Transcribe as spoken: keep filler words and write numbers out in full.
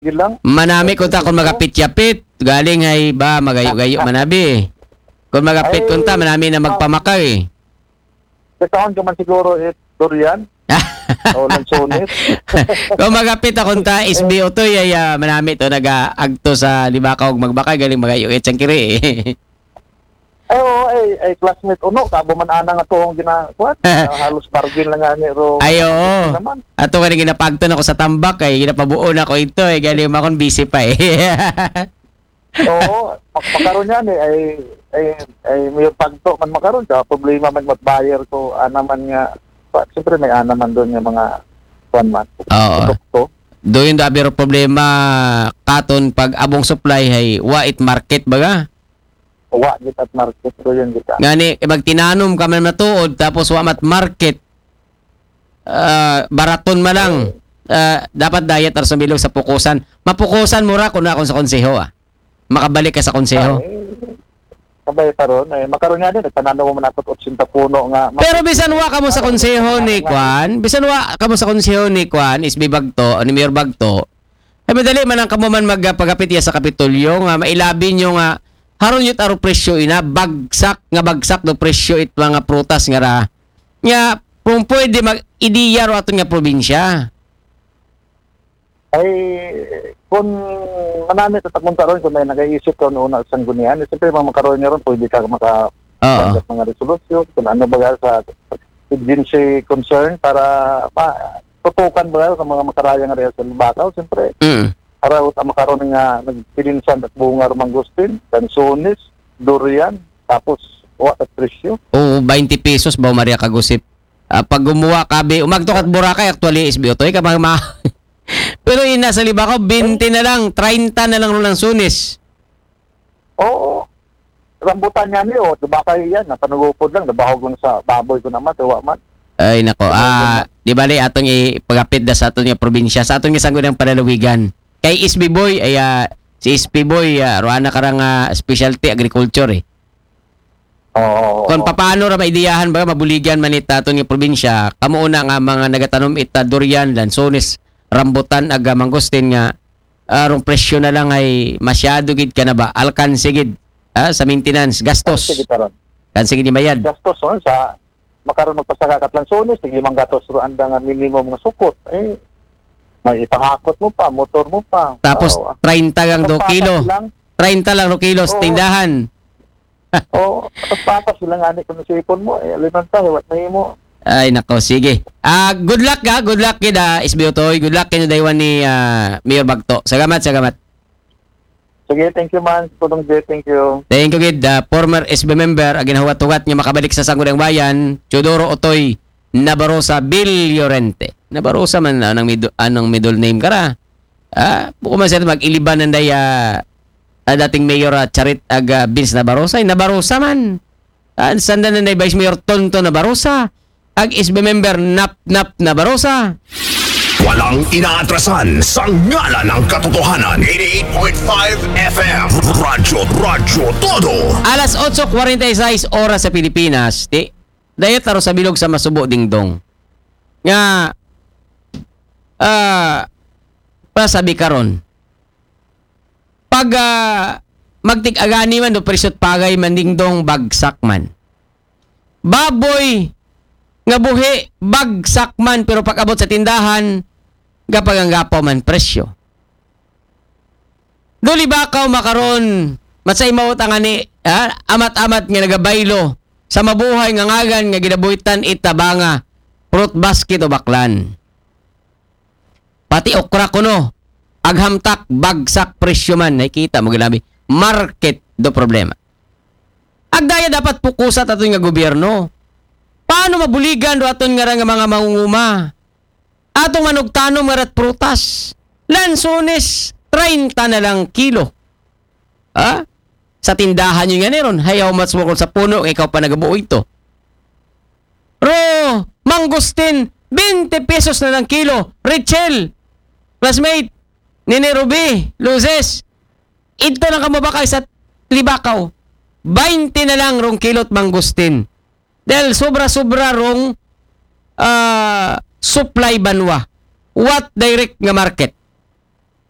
Gilang. Manami kunta kung magapit-yapit. Galing ay ba magayo-gayo manabi. Kung magapit kunta manami na magpamakay. Sa taon ka man siguro eh, durian. O lansones. Kung magapit akong ta S B O to ay uh, manami to nag-agto sa Libakaw magbakay galing magayo et sang kiri. Ay oo ay, ay classmate uno kabo man ana nga tuong ginakuan. Halos bargain lang nga ni ro. Ay oo. Ato ka ginapagton ako sa tambak kay ginapabuo na ko ito eh galing makon busy pa eh. Oo, makaroon yan eh ay ay ay may pagto man makaroon ka problema man mat-buyer ko ana man nga pa, siyempre may ana man doon yung mga kuan man. Oo. Doon yung dabiro problema katon pag abong supply hay wa it market baga. Wa git at market do yun kita. Ngani magtinanom ka man matuod tapos wa mat market. Uh, baraton ma lang. Uh, dapat diet ar sumilog sa pukusan. Mapukusan mo ra kun akon sa konseho ah. Makabalik ka sa konseho. Ay, sabay paron eh makaroon nga din nagtananaw mo man atot otsinta puno nga. Pero bisan wa kamo sa konseho ni Kwan, bisan wa kamo sa konseho ni Kwan is Bagto, ni Mayor Bagto. Ay madali man ang kamo man magpagapit sa Kapitolyo nga mailabi nyo nga haron yut aro presyo ina bagsak nga bagsak do presyo it mga prutas nga ra. Nya kung pwede mag ideya ro aton nga probinsya. Ay kung manami sa takong taron kung may nag-iisip ko noon sa sanggunian, siyempre mga makaroon niya ron, pwede ka maka Oo. mga resolusyon, kung ano ba sa agency concern para pa, tutukan ba sa mga makarayang area sa Libakaw, siyempre. Mm. Para uta makaroon nga nagpilinsan at bunga mangustin, lansones, durian, tapos wa at presyo. Oo, twenty pesos ba Maria Kagusip. Uh, pag gumawa kabi, umagto kat Boracay actually S B O to, eh, kapag ma pero yun nasa Libakaw, twenty na lang, thirty na lang ng sunis. Oo. Rambutan niya niyo, diba kayo yan, napanugupod lang, nabahog lang sa baboy ko naman, tuwa man. Ay nako, ah, di bali atong ipagapit da sa atong nga probinsya, sa atong isang ng panalawigan. Kay S P Boy, ay uh, si S P Boy, uh, roana karang uh, specialty agriculture eh. Oo. Kung paano ra maidiyahan ba, mabuligan man ita atong nga probinsya, kamo una nga mga nagatanom ita durian, lansones, rambutan aga mangustin nga arong presyo na lang ay masyado gid ka na ba alkanse gid ah, sa maintenance gastos Sige taron. kanse gid mayad Gastos on sa makaroon magpasaka kat lansones, tig limang gatos ro anda nga minimum nga sukot. Eh may ipangakot mo pa, motor mo pa. tapos Oo. thirty lang do kilo Lang. thirty lang do kilo sa Oo. tindahan. Oo, tapos patas sila nga ni kung sipon mo, eh limang tayo, wat na mo. Ay nako, sige. Ah, good luck ha, good luck kid ah, S B O Toy. Good luck kay daywan ni ah, Mayor Bagto. Salamat, salamat. Sige, thank you man. Pudong J, thank you. Thank you kid, ah, former S B member agin huwat-huwat nga makabalik sa Sangguniang Bayan, Teodoro Otoy Nabarosa Bill Llorente. Nabarosa man anong middle, anong middle name kara. Ah, buko man sa mag-iliban ng daya ah, dating Mayor ah, Charit aga Vince Nabarosa, ay Nabarosa man. Ah, sanda na na Vice Mayor Tonto Nabarosa. Ag S B member Nap Nap Nabarosa. Walang inaatrasan sa ngala ng katotohanan. eighty-eight point five F M Radyo Radyo Todo. Alas eight forty-six oras sa Pilipinas. Di, dayot taro sa bilog sa Masubo Dingdong. Nga ah pasabi karon. Pag uh, magtig-agani man do presyo't pagay man dingdong bagsak man. Baboy nga buhi bagsak man pero pag abot sa tindahan gapag ang gapaw man presyo. Duli bakaw makaron matsay mao ta ngani ha? Amat-amat nga nagabaylo sa mabuhay nga ngagan nga ginabuhitan itabanga fruit basket o baklan. Pati okra kuno aghamtak bagsak presyo man nakita mo gilabi market do problema. Agdaya dapat pukusat ato nga gobyerno. Paano mabuligan do aton nga nga mga mangunguma? Atong manugtanom nga rat prutas. Lansones, thirty na lang kilo. Ha? Sa tindahan nyo nga niron, hayaw matsukol sa puno, ikaw pa nagabuo ito. Ro, mangustin, twenty pesos na lang kilo. Rachel, classmate, Nene Ruby, Luzes, ito lang kamabakay sa Libakaw. twenty na lang rong kilot mangustin. Dahil sobra-sobra rong uh, supply banwa. What direct nga market?